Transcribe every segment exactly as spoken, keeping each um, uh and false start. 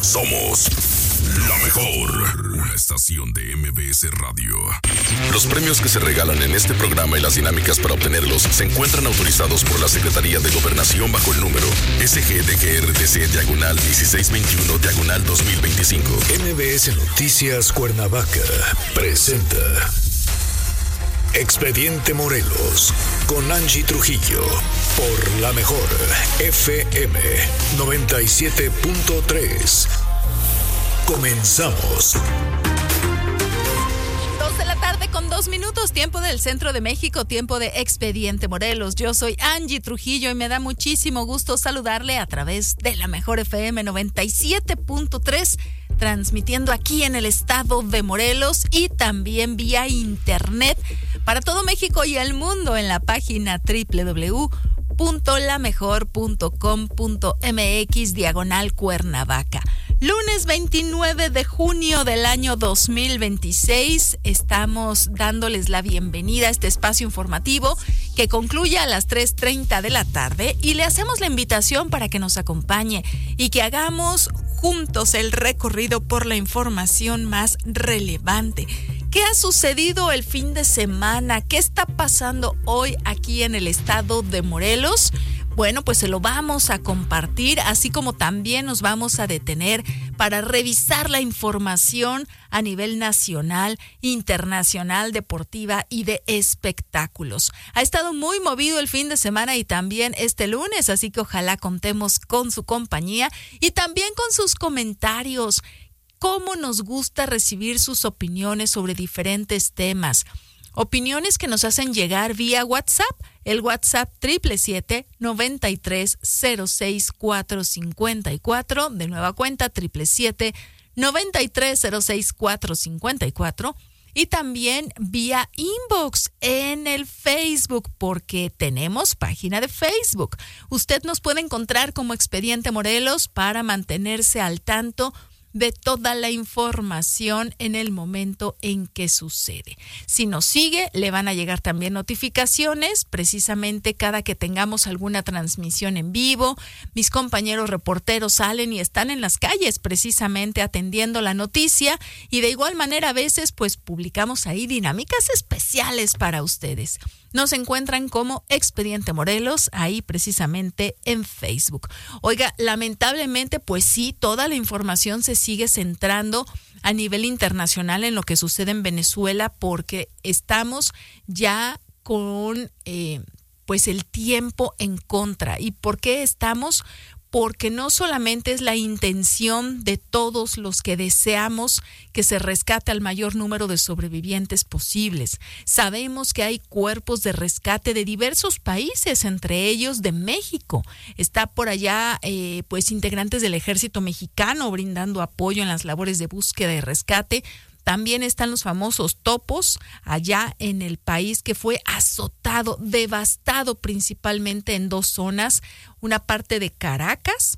Somos la mejor. Una estación de M B S Radio. Los premios que se regalan en este programa y las dinámicas para obtenerlos se encuentran autorizados por la Secretaría de Gobernación bajo el número S G D G R T C diagonal dieciséis veintiuno diagonal dos mil veinticinco. M B S Noticias Cuernavaca presenta Expediente Morelos con Angie Trujillo por la mejor F M noventa y siete punto tres. Comenzamos. Dos de la tarde con dos minutos, tiempo del centro de México, tiempo de Expediente Morelos. Yo soy Angie Trujillo y me da muchísimo gusto saludarle a través de la mejor F M noventa y siete punto tres, transmitiendo aquí en el estado de Morelos y también vía internet para todo México y el mundo en la página doble u doble u doble u punto la mejor punto com punto m x diagonal Cuernavaca. Lunes veintinueve de junio del año dos mil veintiséis, estamos dándoles la bienvenida a este espacio informativo que concluye a las tres treinta de la tarde y le hacemos la invitación para que nos acompañe y que hagamos juntos el recorrido por la información más relevante. ¿Qué ha sucedido el fin de semana? ¿Qué está pasando hoy aquí en el estado de Morelos? Bueno, pues se lo vamos a compartir, así como también nos vamos a detener para revisar la información a nivel nacional, internacional, deportiva y de espectáculos. Ha estado muy movido el fin de semana y también este lunes, así que ojalá contemos con su compañía y también con sus comentarios. Cómo nos gusta recibir sus opiniones sobre diferentes temas. Opiniones que nos hacen llegar vía WhatsApp, el WhatsApp siete siete siete, nueve tres cero seis cuatro cinco cuatro, de nueva cuenta siete siete siete, nueve tres cero seis cuatro cinco cuatro, y también vía inbox en el Facebook, porque tenemos página de Facebook. Usted nos puede encontrar como Expediente Morelos para mantenerse al tanto de toda la información en el momento en que sucede. Si nos sigue, le van a llegar también notificaciones, precisamente cada que tengamos alguna transmisión en vivo. Mis compañeros reporteros salen y están en las calles precisamente atendiendo la noticia, y de igual manera a veces pues publicamos ahí dinámicas especiales para ustedes. Nos encuentran como Expediente Morelos, ahí precisamente en Facebook. Oiga, lamentablemente, pues sí, toda la información se sigue centrando a nivel internacional en lo que sucede en Venezuela, porque estamos ya con eh, pues el tiempo en contra. ¿Y por qué estamos? Porque no solamente es la intención de todos los que deseamos que se rescate al mayor número de sobrevivientes posibles. Sabemos que hay cuerpos de rescate de diversos países, entre ellos de México. Está por allá eh, pues integrantes del ejército mexicano brindando apoyo en las labores de búsqueda y rescate. También están los famosos topos allá en el país, que fue azotado, devastado principalmente en dos zonas, una parte de Caracas,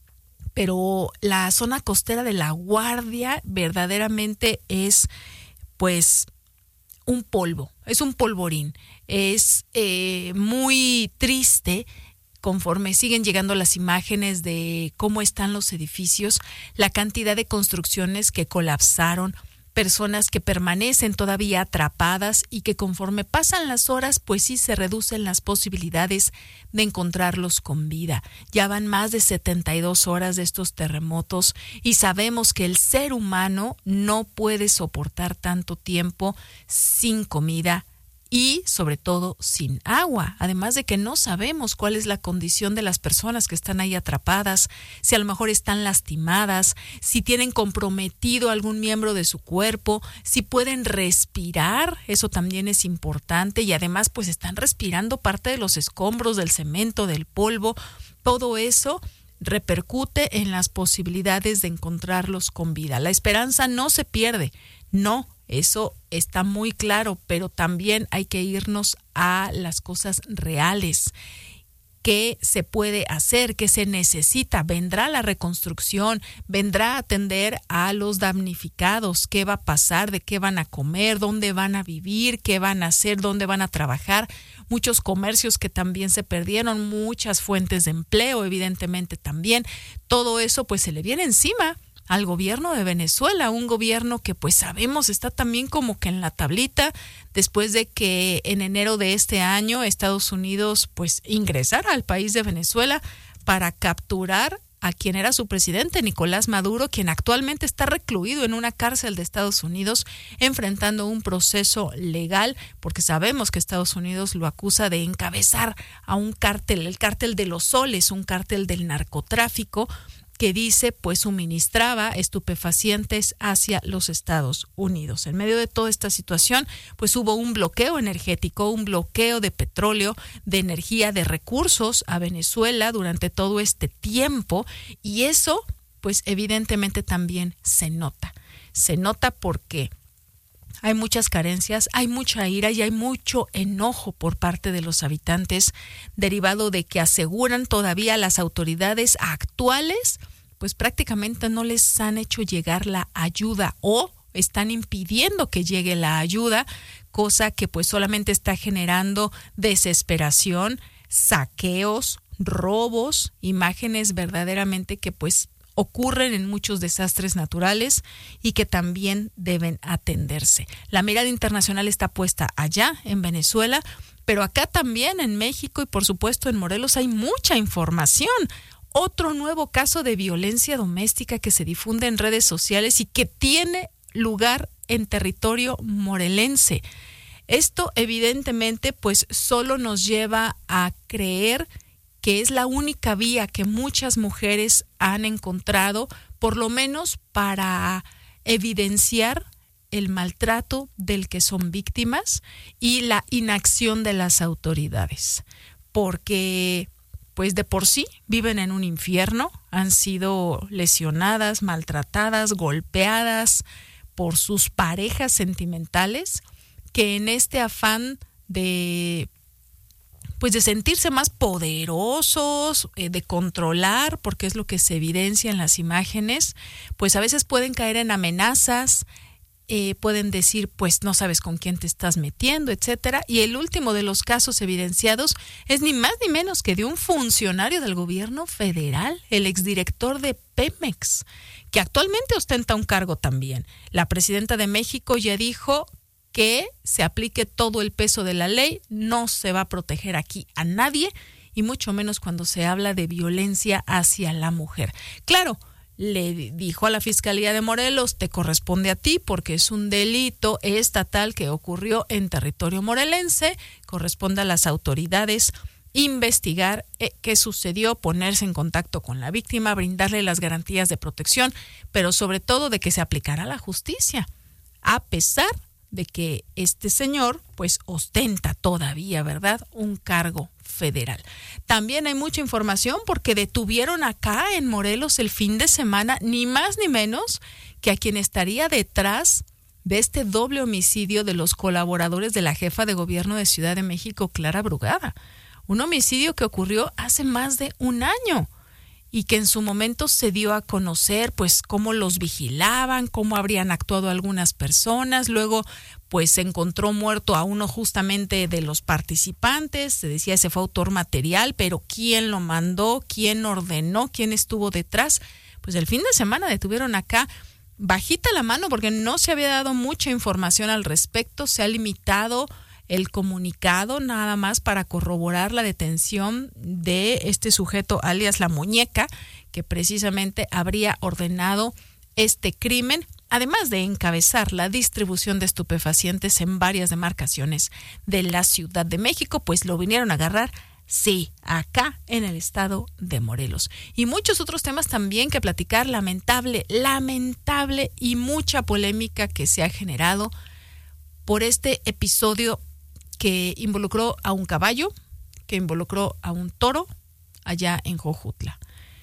pero la zona costera de La Guardia verdaderamente es pues un polvo, es un polvorín, es eh, muy triste. Conforme siguen llegando las imágenes de cómo están los edificios, la cantidad de construcciones que colapsaron, personas que permanecen todavía atrapadas y que conforme pasan las horas, pues sí se reducen las posibilidades de encontrarlos con vida. Ya van más de setenta y dos horas de estos terremotos y sabemos que el ser humano no puede soportar tanto tiempo sin comida y sobre todo sin agua, además de que no sabemos cuál es la condición de las personas que están ahí atrapadas, si a lo mejor están lastimadas, si tienen comprometido algún miembro de su cuerpo, si pueden respirar, eso también es importante, y además pues están respirando parte de los escombros, del cemento, del polvo. Todo eso repercute en las posibilidades de encontrarlos con vida. La esperanza no se pierde, no. Eso está muy claro, pero también hay que irnos a las cosas reales. ¿Qué se puede hacer? ¿Qué se necesita? Vendrá la reconstrucción, vendrá a atender a los damnificados. ¿Qué va a pasar? ¿De qué van a comer? ¿Dónde van a vivir? ¿Qué van a hacer? ¿Dónde van a trabajar? Muchos comercios que también se perdieron, muchas fuentes de empleo, evidentemente también. Todo eso pues se le viene encima al gobierno de Venezuela, un gobierno que pues sabemos está también como que en la tablita, después de que en enero de este año Estados Unidos pues ingresara al país de Venezuela para capturar a quien era su presidente, Nicolás Maduro, quien actualmente está recluido en una cárcel de Estados Unidos enfrentando un proceso legal, porque sabemos que Estados Unidos lo acusa de encabezar a un cártel, el cártel de los soles, un cártel del narcotráfico, que dice pues suministraba estupefacientes hacia los Estados Unidos. En medio de toda esta situación pues hubo un bloqueo energético, un bloqueo de petróleo, de energía, de recursos a Venezuela durante todo este tiempo, y eso pues evidentemente también se nota. Se nota porque hay muchas carencias, hay mucha ira y hay mucho enojo por parte de los habitantes, derivado de que aseguran todavía las autoridades actuales, pues prácticamente no les han hecho llegar la ayuda o están impidiendo que llegue la ayuda, cosa que pues solamente está generando desesperación, saqueos, robos, imágenes verdaderamente que pues ocurren en muchos desastres naturales y que también deben atenderse. La mirada internacional está puesta allá, en Venezuela, pero acá también en México y por supuesto en Morelos hay mucha información. Otro nuevo caso de violencia doméstica que se difunde en redes sociales y que tiene lugar en territorio morelense. Esto evidentemente pues solo nos lleva a creer que es la única vía que muchas mujeres han encontrado, por lo menos para evidenciar el maltrato del que son víctimas y la inacción de las autoridades, porque pues de por sí viven en un infierno, han sido lesionadas, maltratadas, golpeadas por sus parejas sentimentales, que en este afán de pues de sentirse más poderosos, eh, de controlar, porque es lo que se evidencia en las imágenes, pues a veces pueden caer en amenazas, eh, pueden decir, pues no sabes con quién te estás metiendo, etcétera. Y el último de los casos evidenciados es ni más ni menos que de un funcionario del gobierno federal, el exdirector de Pemex, que actualmente ostenta un cargo también. La presidenta de México ya dijo que se aplique todo el peso de la ley, no se va a proteger aquí a nadie, y mucho menos cuando se habla de violencia hacia la mujer. Claro, le dijo a la Fiscalía de Morelos, te corresponde a ti porque es un delito estatal que ocurrió en territorio morelense, corresponde a las autoridades investigar eh, qué sucedió, ponerse en contacto con la víctima, brindarle las garantías de protección, pero sobre todo de que se aplicara la justicia, a pesar de que este señor pues ostenta todavía, ¿verdad?, un cargo federal. También hay mucha información porque detuvieron acá en Morelos el fin de semana ni más ni menos que a quien estaría detrás de este doble homicidio de los colaboradores de la jefa de gobierno de Ciudad de México, Clara Brugada. Un homicidio que ocurrió hace más de un año y que en su momento se dio a conocer pues cómo los vigilaban, cómo habrían actuado algunas personas. Luego pues se encontró muerto a uno justamente de los participantes, se decía ese fue autor material, pero ¿quién lo mandó? ¿Quién ordenó? ¿Quién estuvo detrás? Pues el fin de semana detuvieron acá, bajita la mano porque no se había dado mucha información al respecto, se ha limitado el comunicado nada más para corroborar la detención de este sujeto alias La Muñeca, que precisamente habría ordenado este crimen, además de encabezar la distribución de estupefacientes en varias demarcaciones de la Ciudad de México, pues lo vinieron a agarrar, sí, acá en el estado de Morelos. Y muchos otros temas también que platicar, lamentable, lamentable y mucha polémica que se ha generado por este episodio que involucró a un caballo, que involucró a un toro allá en Jojutla.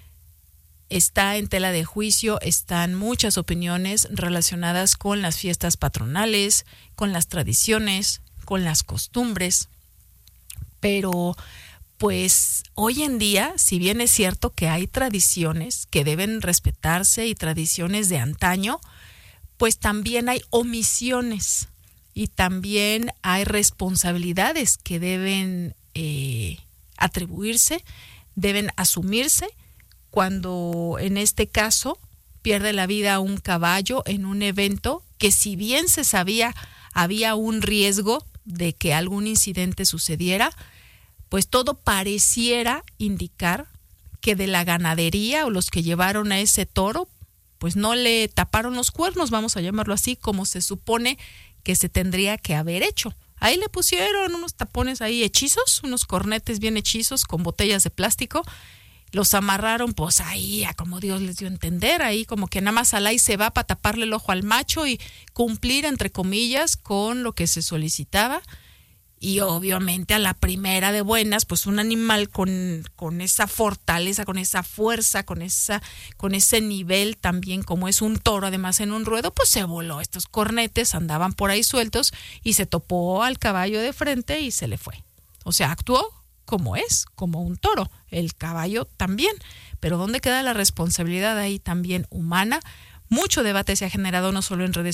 Está en tela de juicio, están muchas opiniones relacionadas con las fiestas patronales, con las tradiciones, con las costumbres, pero pues hoy en día, si bien es cierto que hay tradiciones que deben respetarse y tradiciones de antaño, pues también hay omisiones. Y también hay responsabilidades que deben eh, atribuirse, deben asumirse cuando en este caso pierde la vida un caballo en un evento que, si bien se sabía había un riesgo de que algún incidente sucediera, pues todo pareciera indicar que de la ganadería o los que llevaron a ese toro, pues no le taparon los cuernos, vamos a llamarlo así, como se supone que se tendría que haber hecho. Ahí le pusieron unos tapones ahí hechizos, unos cornetes bien hechizos con botellas de plástico, los amarraron pues ahí a como Dios les dio a entender, ahí como que nada más alá y se va para taparle el ojo al macho y cumplir entre comillas con lo que se solicitaba. Y obviamente a la primera de buenas, pues un animal con, con esa fortaleza, con esa fuerza, con esa, con ese nivel también como es un toro, además en un ruedo, pues se voló. Estos cornetes andaban por ahí sueltos y se topó al caballo de frente y se le fue. O sea, actuó como es, como un toro. El caballo también. Pero ¿dónde queda la responsabilidad ahí también humana? Mucho debate se ha generado no solo en redes